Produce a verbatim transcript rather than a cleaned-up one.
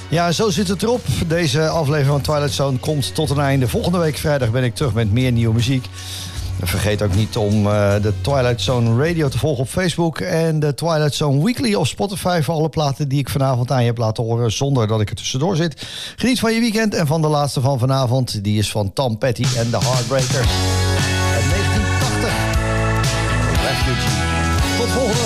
Ja, zo zit het erop. Deze aflevering van Twilight Zone komt tot een einde. Volgende week vrijdag ben ik terug met meer nieuwe muziek. Vergeet ook niet om uh, de Twilight Zone Radio te volgen op Facebook en de Twilight Zone Weekly op Spotify voor alle platen die ik vanavond aan je heb laten horen zonder dat ik er tussendoor zit. Geniet van je weekend en van de laatste van vanavond. Die is van Tom Petty en The Heartbreakers uit negentien tachtig. Refugee. Tot volgende week.